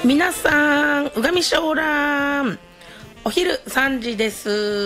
皆さん、うがみしょうらん、お昼3時です。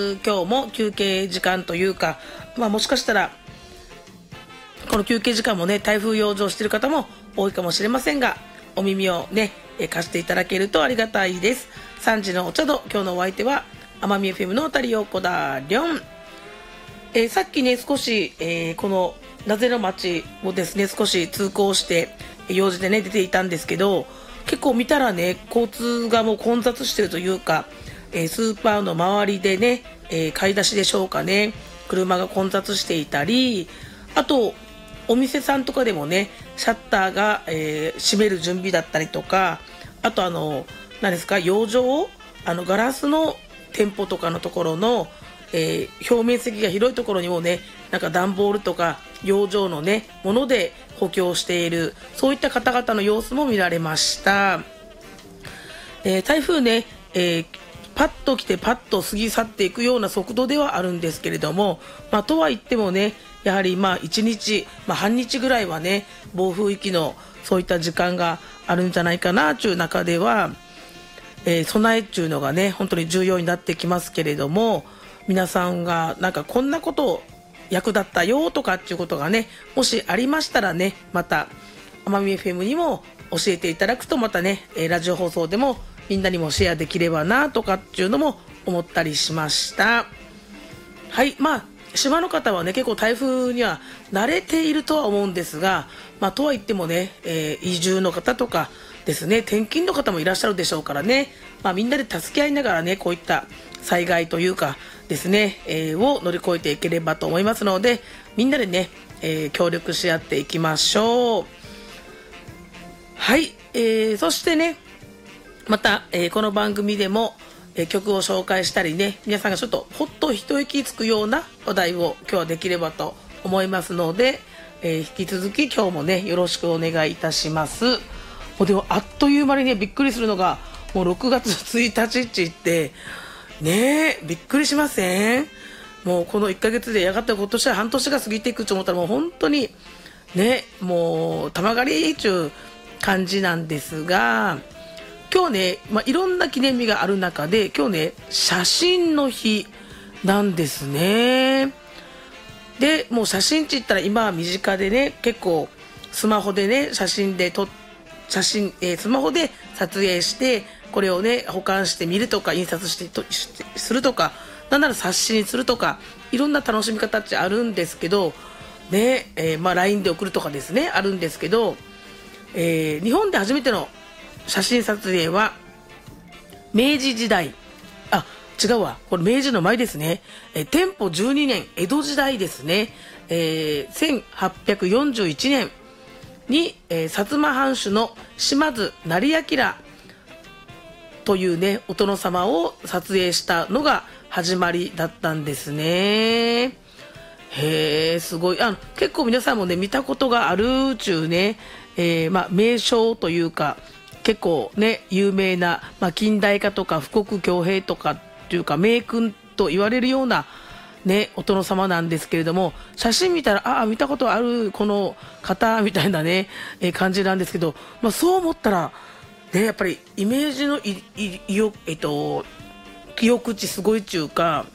今日も休憩時間というか、もしかしたらこの休憩時間もね、台風養生している方も多いかもしれませんが、お耳をね貸していただけるとありがたいです。3時のお茶と今日のお相手は奄美 FM のたりよこだりょん。さっきね少し、このなぜの町をですね少し通行して用事でね出ていたんですけど、結構見たらね交通がもう混雑しているというか、スーパーの周りでね、買い出しでしょうかね、車が混雑していたり、あとお店さんとかでもねシャッターが、閉める準備だったりとか、あと何ですか、養生ガラスの店舗とかのところの、表面積が広いところにもねなんか段ボールとか養生のねもので補強している、そういった方々の様子も見られました。台風ね、パッと来てパッと過ぎ去っていくような速度ではあるんですけれども、とは言ってもねやはり1日、半日ぐらいはね暴風域のそういった時間があるんじゃないかなという中では、備えっていうのがね本当に重要になってきますけれども、皆さんがなんかこんなこと役立ったよとかっていうことがねもしありましたらね、また奄美 FM にも教えていただくと、またねラジオ放送でもみんなにもシェアできればなとかっていうのも思ったりしました。はい、島の方はね結構台風には慣れているとは思うんですが、とは言ってもね、移住の方とかですね転勤の方もいらっしゃるでしょうからね、みんなで助け合いながらねこういった災害というかですね、を乗り越えていければと思いますので、みんなでね、協力し合っていきましょう。はい、そしてねまた、この番組でも曲を紹介したりね、皆さんがちょっとほっと一息つくような話題を今日はできればと思いますので、引き続き今日もねよろしくお願いいたします。もうでもあっという間にねびっくりするのがもう6月1日って言ってねびっくりしません？もうこの1ヶ月でやがて今年は半年が過ぎていくと思ったらもう本当にねもうたまがりっちゅう感じなんですが、今日ね、いろんな記念日がある中で今日ね写真の日なんですね。でもう写真って言ったら今は身近でね結構スマホでねスマホで撮影してこれをね保管して見るとか印刷するとか、なんなら冊子にするとかいろんな楽しみ方ってあるんですけどね、LINE で送るとかですねあるんですけど、日本で初めての写真撮影は明治時代、違うわ、これ明治の前ですね、天保12年江戸時代ですね、1841年に、薩摩藩主の島津斉彬というねお殿様を撮影したのが始まりだったんですね。へー、すごい。結構皆さんもね見たことがあるうちゅうね、名称というか結構ね有名な、近代化とか富国強兵とかっていうか名君と言われるようなねお殿様なんですけれども、写真見たら見たことあるこの方みたいなね、感じなんですけど、そう思ったらねやっぱりイメージの記憶値すごいっていうか、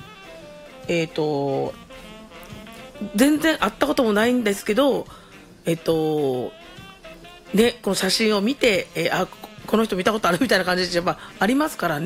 全然会ったこともないんですけど、ね、この写真を見て、この人見たことあるみたいな感じでやっぱありますからね。